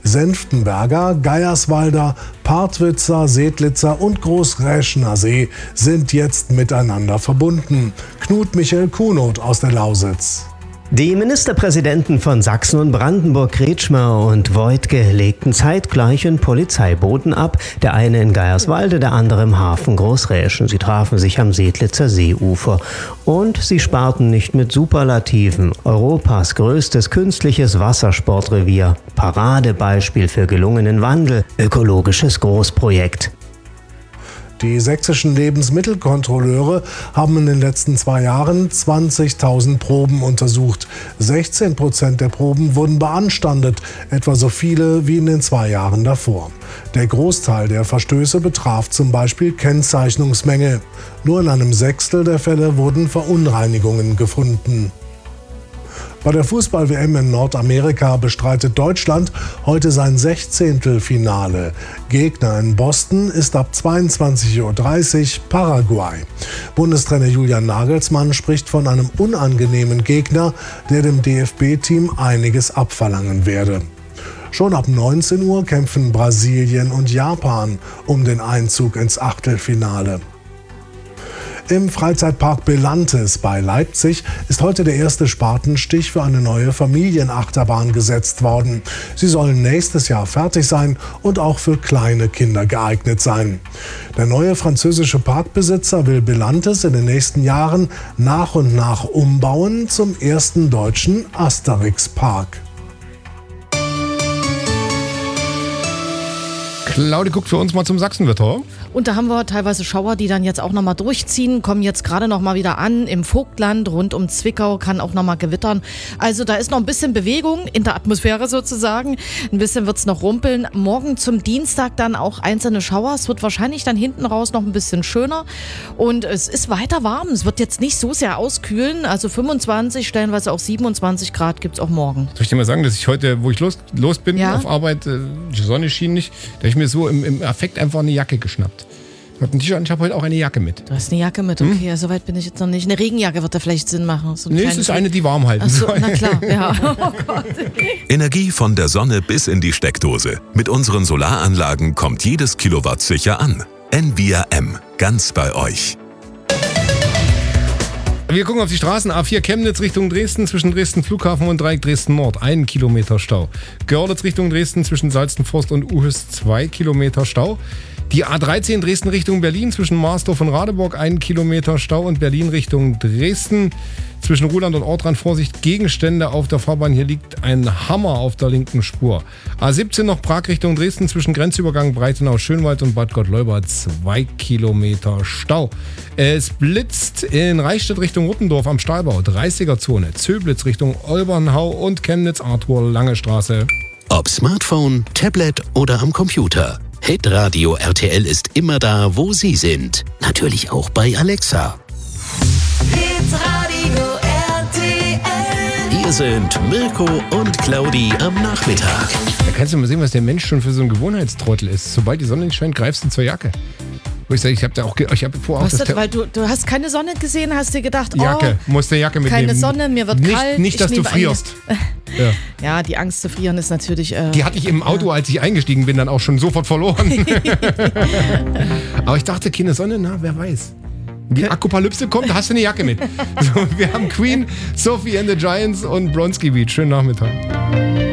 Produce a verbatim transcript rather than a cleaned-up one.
Senftenberger, Geierswalder, Partwitzer, Sedlitzer und Großräschener See sind jetzt miteinander verbunden. Knut Michael Kunoth aus der Lausitz. Die Ministerpräsidenten von Sachsen und Brandenburg, Kretschmer und Woidke, legten zeitgleich in Polizeiboten ab. Der eine in Geierswalde, der andere im Hafen Großräschen. Sie trafen sich am Sedlitzer Seeufer. Und sie sparten nicht mit Superlativen. Europas größtes künstliches Wassersportrevier. Paradebeispiel für gelungenen Wandel. Ökologisches Großprojekt. Die sächsischen Lebensmittelkontrolleure haben in den letzten zwei Jahren zwanzigtausend Proben untersucht. sechzehn Prozent der Proben wurden beanstandet, etwa so viele wie in den zwei Jahren davor. Der Großteil der Verstöße betraf zum Beispiel Kennzeichnungsmängel. Nur in einem Sechstel der Fälle wurden Verunreinigungen gefunden. Bei der Fußball-W M in Nordamerika bestreitet Deutschland heute sein Sechzehntelfinale. Gegner in Boston ist ab zweiundzwanzig Uhr dreißig Paraguay. Bundestrainer Julian Nagelsmann spricht von einem unangenehmen Gegner, der dem D F B-Team einiges abverlangen werde. Schon ab neunzehn Uhr kämpfen Brasilien und Japan um den Einzug ins Achtelfinale. Im Freizeitpark Belantes bei Leipzig ist heute der erste Spatenstich für eine neue Familienachterbahn gesetzt worden. Sie sollen nächstes Jahr fertig sein und auch für kleine Kinder geeignet sein. Der neue französische Parkbesitzer will Belantes in den nächsten Jahren nach und nach umbauen zum ersten deutschen Asterix-Park. Claudia guckt für uns mal zum Sachsenwetter. Und da haben wir teilweise Schauer, die dann jetzt auch nochmal durchziehen, kommen jetzt gerade nochmal wieder an. Im Vogtland, rund um Zwickau, kann auch nochmal gewittern. Also da ist noch ein bisschen Bewegung in der Atmosphäre sozusagen. Ein bisschen wird es noch rumpeln. Morgen zum Dienstag dann auch einzelne Schauer. Es wird wahrscheinlich dann hinten raus noch ein bisschen schöner. Und es ist weiter warm. Es wird jetzt nicht so sehr auskühlen. Also fünfundzwanzig, stellenweise auch siebenundzwanzig Grad gibt es auch morgen. Soll ich dir mal sagen, dass ich heute, wo ich los, los bin ja? auf Arbeit, die Sonne schien nicht, da habe ich mir so im, im Affekt einfach eine Jacke geschnappt. Ich habe ein T-Shirt und ich habe heute auch eine Jacke mit. Du hast eine Jacke mit, okay, hm? ja, soweit bin ich jetzt noch nicht. Eine Regenjacke wird da vielleicht Sinn machen. So nee, es ist eine, die warm halten soll. Ach so, na klar, ja. Oh Gott. Energie von der Sonne bis in die Steckdose. Mit unseren Solaranlagen kommt jedes Kilowatt sicher an. Envia M, ganz bei euch. Wir gucken auf die Straßen. A vier Chemnitz Richtung Dresden, zwischen Dresden Flughafen und Dreieck Dresden Nord. Ein Kilometer Stau. Görlitz Richtung Dresden, zwischen Salzenforst und Uhüs. Zwei Kilometer Stau. Die A dreizehn Dresden Richtung Berlin, zwischen Marsdorf und Radeburg. Ein Kilometer Stau. Und Berlin Richtung Dresden, zwischen Ruhland und Ortrand. Vorsicht, Gegenstände auf der Fahrbahn. Hier liegt ein Hammer auf der linken Spur. A siebzehn noch Prag Richtung Dresden, zwischen Grenzübergang Breitenau, Schönwald und Bad Gottleuba. Zwei Kilometer Stau. Es blitzt in Reichstadt Richtung Ruppendorf am Stahlbau. dreißiger Zone. Zöblitz Richtung Olbernhau und Chemnitz Arthur Lange Straße. Ob Smartphone, Tablet oder am Computer. Hitradio R T L ist immer da, wo Sie sind. Natürlich auch bei Alexa. Hitradio R T L. Hier sind Mirko und Claudi am Nachmittag. Da kannst du mal sehen, was der Mensch schon für so ein Gewohnheitstrottel ist. Sobald die Sonne nicht scheint, greifst du zur Jacke. Wo ich sage, ich habe da auch, ge- ich habe vorher auch Was das das, weil du, du hast keine Sonne gesehen, hast dir gedacht, Jacke, oh, musst du Jacke mitnehmen. keine Sonne, mir wird nicht, kalt. Nicht, dass ich du nehme frierst. Eine, ja. ja, die Angst zu frieren ist natürlich... Äh, Die hatte ich im Auto, als ich eingestiegen bin, dann auch schon sofort verloren. Aber ich dachte, keine Sonne, na, wer weiß. Die Apokalypse kommt, hast du eine Jacke mit. So, wir haben Queen, Sophie and the Giants und Bronski Beat. Schönen Nachmittag.